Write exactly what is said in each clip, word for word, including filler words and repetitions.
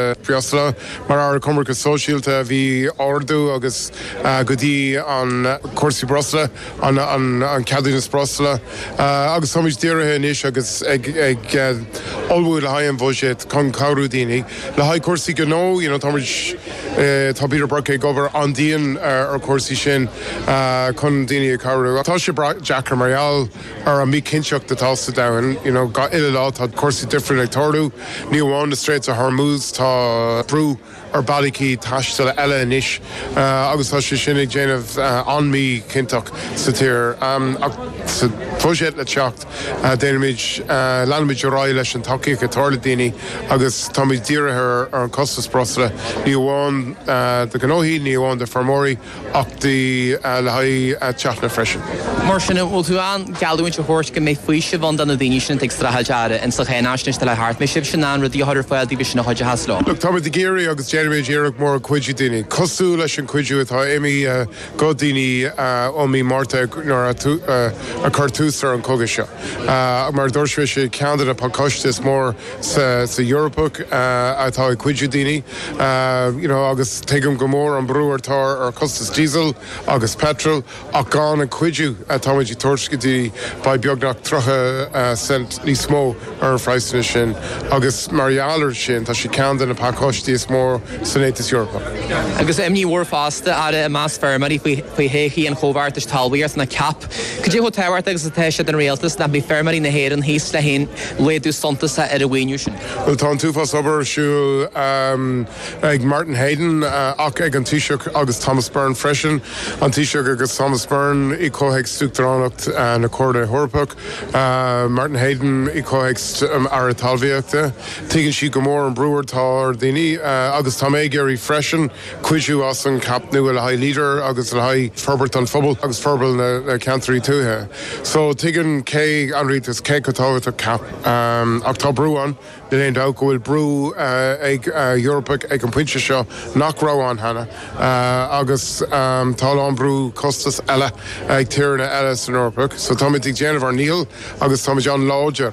Priosla mar ar Cumracha Socialta bhí ordú agus go dtí an Corsi Brosla an an an Cadúnas Brosla agus thomas díirithe inis agus ag ag olbhúil le haidh an bhuiséad chun cabhrú daoine le haidh cuasaí go nó, you know, thomas tá Peter Burke gobar an díon ar cuasaí sin chun daoine a cabhrú. Tá sé Jackar Marial ar an mí cinseach de tásta dain, you know, ga ile lá tá cuasaí difriúil ag tarlú, ní bháin na Straits of Hormuz tá brú ar bailící taistil eile inis agus tá sé sin ag déanamh an mí cinteach sa tír sa bhuiséad le teacht déanaid leanamid rá leis an tacaí go tarla daoine agus tá mí díirithe ar an costas brosla ní bháin de gnóí ní bháin de farmóí ach dí le haidh teachna freisin. Mar sinna bhfuil tú an galúint a thuirt go mé faoise bhan don na daoine sin ag strathaideara in sa chéanaisnis le thart mé sib sin an rudí thuidir foiil dí sin na chuide haslá. Look, tá de géirí agus déanaid éireach mór cuiidú daoine. Cosú leis an cuiidú atá éimi go daoine ó mí Marta nar a cartúsar an coga seo. Mar dúirsfé sé ceanada pa costas mór sa Europach atá cuiidú daoine agus tuigim go mór an brúirtá ar costas diesel agus petrol ach gán an cuiidú táidí tuairscití ba beagnach trocha cent níos mó ar freistina sin agus marialar sin tá sé ceanada na pa costí is mór Senatus Europa. Agus imní bhór fásta ara a más fermarí faoi héchaí an chomhhartas talbíart na cap. Could you táhairt agus a teise an réaltas na bhí fermarí na héan híos le hain léadú sontas ar a bhainú sin? Well, tá an túfas obair siúil ag Martin Hayden ach ag an Taoiseach agus Thomas Byrne freisin. An Taoiseach agus Thomas Byrne i cóthaigh stúchtaránnacht na Córda Thorpach. Martin Hayden i cóthaigh ar a talbíochta. Tuigeann si go mór an brúirtá ar daoine agus tá mé géirí freisin cuiidú as an cap nu le haidh líder agus le haidh forbert an phobal agus forbal na cantarí túthe. So tuigeann cé an ritas cé go tábhait a cap ach tá brúan de léon dá go bhfuil brú ag Europach ag an puinte seo nach ráán hena agus tá an brú costas eile ag tíirna eile san Europach. So tá ag Jennifer Neil agus tá John Lodger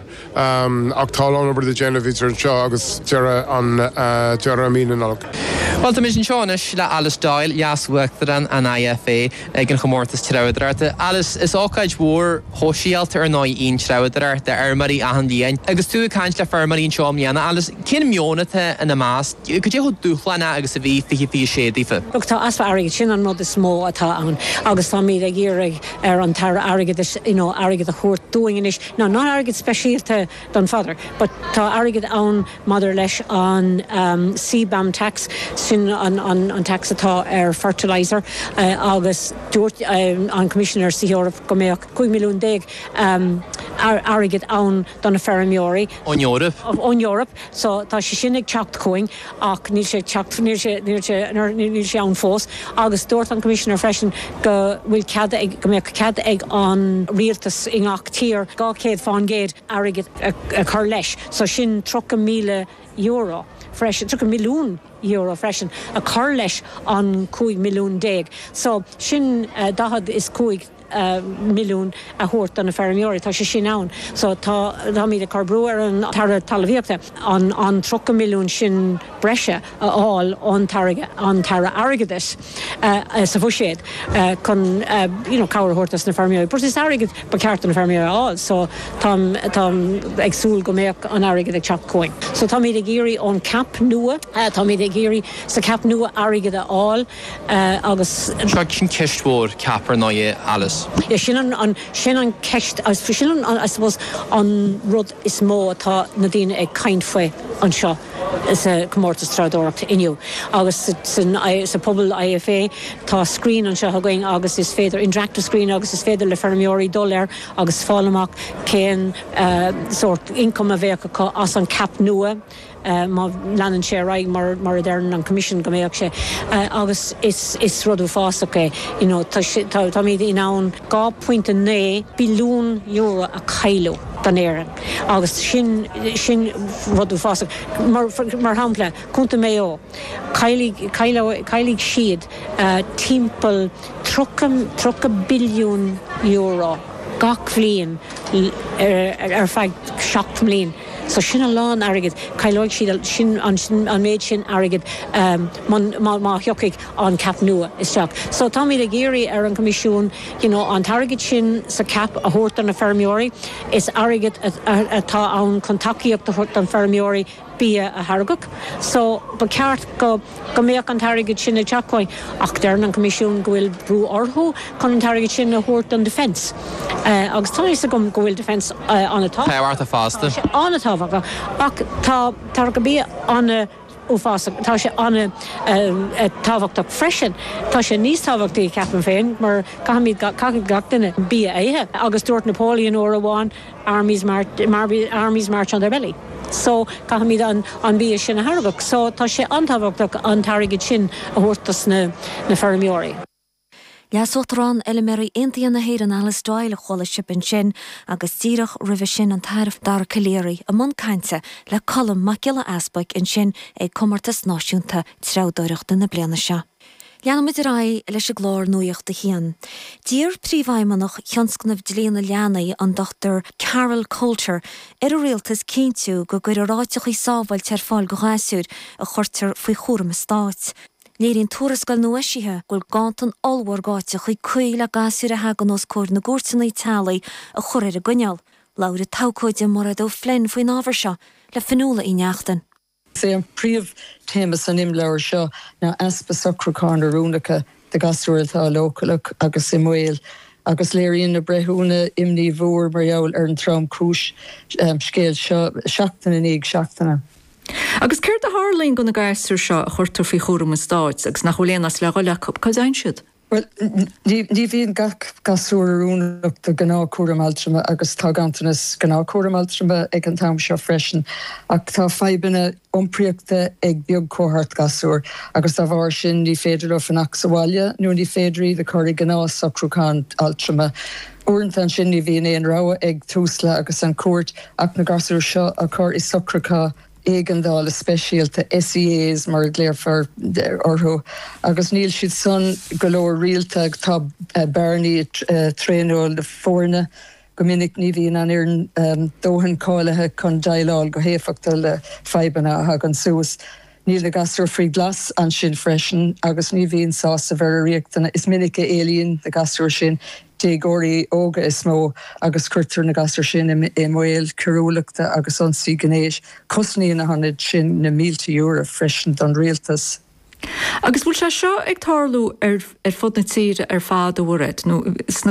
ach tá an obair de Jennifer an seo agus deara an deara mín an alg. Well, tá mis an seánis le Alice Doyle jaashuachtar an an I F A ag an chomórtas treabhaidirta. Alice, is ácaid mhór hóisialta ar náid on treabhaidir de armarí ahan díain. Agus tú caint le fermarí seom líana. Alice, cin mionnata in na más, go dtí chu dúchlanna agus a bhí fi fi sé dífa? Look, tá asfa airigid sin an mod is smó atá an agus tá míad ag iarraig ar an tara airigid you know, airigid a chuirt dúing inis. No, not airigid speisialta don father, but tá airigid an mother leis an um, C B A M tax sin an, an, an tax atá ar fertilizer uh, agus dúirt uh, an Commissioner sa Europe go méoch cúig milliún déag um, ar, airigid an don a ferramóí. On Europe? On Europe. So tá sé sin ag teacht chuing ach níl sé teacht níl sé níl sé níl sé an fós agus dúirt an Commissioner freisin go bhfuil ceada ag go méoch ceada ag an rialtas in ach tír gá céad fáin géad airigid a, a chur leis. So sin trocha míle euro freisin, trocha milliún euro freisin a chur leis an cúig milliún déag. So sin uh, dahad is cúig Uh, milliún a thuirt an na ferramóí tá sé sin ann. So tá míad a carbrúar an tara talbhíochta an an trocha milliún sin breise a áil an tara an tara airgidas uh, sa bhuiséad uh, chun uh, you know, cabhar thuirtas na ferramóí. But is airgid ba ceart an na ferramóí áil, so tá ag súil go méoch an airgid ag teacht chuing. So tá míad ag géirí an cap nua, uh, tá míad ag géirí sa cap nua airgid a áil uh, agus Seo cin ceistmhór capar náide Alice. Yeah, sin an, an sin an ceist as sin an, I suppose an rud is mó atá na dtíine ag caint faoi an seo is a comórtas tradóireachta inniu. Agus san sa pobl I F A tá screen an seo going agus is féidir interactive screen agus is féidir le ferramóí dul air agus fálamach cén uh, sort income a bheith acu as an cap nua. Uh, má leanan sé raig mar mar dearn an commission go méoch sé uh, agus is is rudú fásacha you know tá tá míad in ann gá puinte né bilún euro a cailú don éireann agus sin sin rudú fásacha mar mar hampla chunta méo cailig cailig siad uh, timpeall trocha trocha billiún euro gach bhliain ar ar feadh seacht mbliain So sin a lán agad caiileid siad sin an méid sin agad má heocaigh an cap nua isteach. So tá mí a géirí ar an comisiún an targad sin sa cap a thuirt an na fermióí is agad atá an contaíocht a thuirt an fermióí bí a Hargach. So ba ceart go go méoch an targad sin a teachhain ach dearn an comisiún gohfuil brú orthú chun an targad sin a thuirt an defence. Uh, agus tá is a gom gohfuil defence uh, an atá. Táhart a fásta. An atá ach tá tar go bí an ó fása tá sé anna táhachtach freisin tá sé níos táhachtaí ceapan féin mar caiid caiid gatainna bí éthe agus dúirt Napoleon ó amháin armies armies march on their belly. So caiid an an bí sin a Hargach. So tá sé antáhachtach an targad sin a thuirtas na na fermióí. Leasótarrán eile marí intaí na héir an Alice Doyle a chola sipin sin agus tíirech rih sin an tairh dar caléirí a món cainte le colm maciala aspaig in sin ag commartas náisiúnta trádáireachta na bliana seo. Leanamid rá leis a glár nuíocht a chéan. Dír príomhaimeannach cheanscnamh dlíana leanaí an Doctor Carol Coulter ar a réaltas cíntiú go gur a ráiteach í sábhail tear fáil go gáisiúr a chuirtar faoi chóram stáit. Léirín túrascail nuaisithe ghfuil gantan olhhar gáite chuig cuí le gasúr a hagan os cóir na gúirtaí talaí a chuir a guneal. Laura tácóide mar a dó flin faoin ábhar seo le fanúla í neachtain. sé an príomh témas an imleir seo na aspa sacracán a rúnacha de gasúirtá localach agus i Muil agus léiríonn na brethúna imní bhór marall ar an tram cúis um, scéal seo seachtainna níag seachtainna. Agus céir a hálíonn gona gaiisú seo a chuirtar faoi chóram stáit agus nach choléanas le lecha cos ein siad? Well, ní bhíon gach gasúr arúnach de gná cuaram altrama agus tá gantanas gná cuaram altrama ag an tam seo freisin ach tá feibanna ompriachta ag beag cóthart gasúr agus tá bhar sin ní féidir ó fan achsaháile nó ní féidirí de choirí gná sacrúcán altrama. Uint an sin ní bhíon éon rá ag túsla agus an cuairt ach na gasúr seo a chur is sacrúcá éigeandáil spéisialta S I As mar léirfar orthú. Agus níl siad son go leor rialta tá bearnaí tréanúil de fórna go minic ní bhíon an ar dóthain cáilethe chun daileáil go héifeachta le feibanna a hagan suas. Níl na gasúr faoi glas an sin freisin agus ní bhíon sásta bhar a riachtainna is minic a éilíonn de gasúr sin dégóirí óga is mó agus cuirtar na gasar sin i Muil ceúlachta agus ansaí gnéis cosnaí na hanid sin na mílta euro freisin don rialtas. Agus bhfuil se seo ag tarlú ar ar fud na tíre ar fád óred nó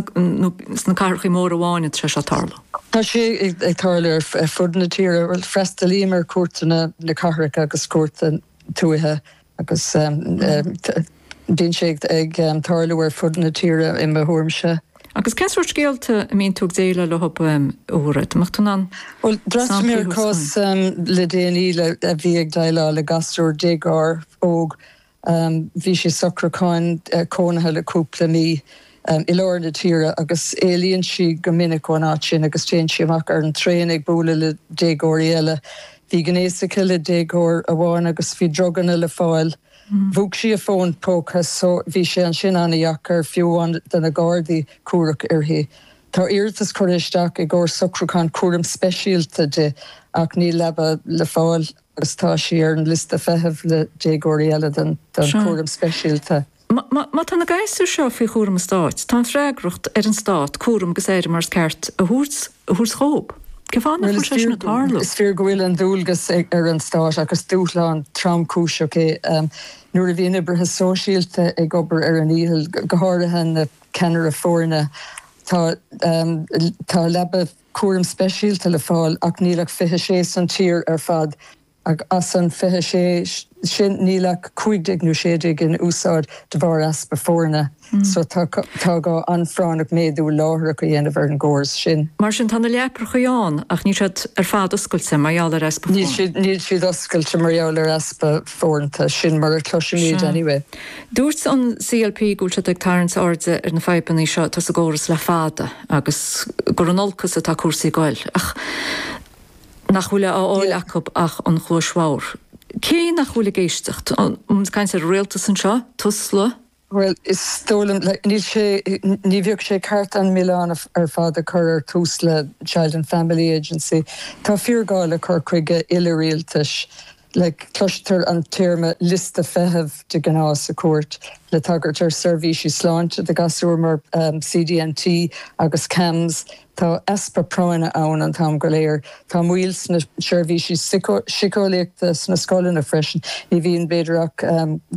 sna carchaí mór amháin tre se tarlú. Tá sé ag tarlú ar fud na tíre bhfuil freistalí mar cuairtainna na carcha agus cuairta tuaithe agus dín sé ag tarlú ar fud na tíre i mthúirmse. Agus ceúir scéalta a mín tú déile le hop óred macht tú an? Well, drasmír cos le déanaí le a bhí ag daile le gasúr dégar óg bhí sé sacracáin cónathe le cúpla mí i leir na tíre agus éilíonn si go minic an áit sin agus téann si amach ar an tréin ag búla le dégóirí eile. Bhí gnéasacha le dégóir a bháin agus bhí droganna le fáil. Bhúg si a fón póchas so bhí sé an sin annaíach ar fiúháin den a gádaí cuaireach arthaí. Tá iartas choiristeach i gcóir sacrúcán cuairim speisialta de ach ní leba le fáil agus tá sí ar an lista feitheamh le dégóirí eile den cuairim speisialta. Má tá na gaiisú seo faoi chóram stáit, tá freagracht ar an stát cuairim gus éidir mar ceart a thuúrs chóp. Is fear gohfuil an dúlgus ar an stáis agus dúláán tramcúiseach é nuair a bhíon ibrithe sóisialta ag obair ar an íhil go háirithe na ceannar a fórna tá tá leba cuairim speisialta le fáil ach nílach fiche sé san tír ar fad ag as an fiche sé sin nílach cuaigdig nó séidig in úsáid de bhar aspa fórna. So tá gá anfránach méadú láthra go dhéanamh ar an gcóras sin. Mar sin tána leapar chuáán ach ní siad ar fád oscailte marall ar aspa fórna. Níl siad oscailte marall ar aspa fórnta sin mar a cloisiimiid anyway. Dúirt an C L P gúilte ag tarrans áde ar na feibannaí seo tá a gcóras le fáda agus gur an olcas atá cuasaí gáil ach nach bhfuil á áil acu ach an chóismhór. Cé nach bhfuil géisteacht um caiint ar réaltas an seo tusla? Well, is stolen like ní sé ní bheadh sé ceart an Milan ar fád a chur ar tús le Child and Family Agency. Tá fíorgáil a chur chuige ile rialtais le cluster an terme liste fehef de gná sa cuat le tagart ar servíisi sláinte de gasúr mar um, C D N T agus C A M S tá espa proine ann an tam go léir tá muils na servíisi sicóliaachta sna scoilena freisin ní bhíon beidirach um,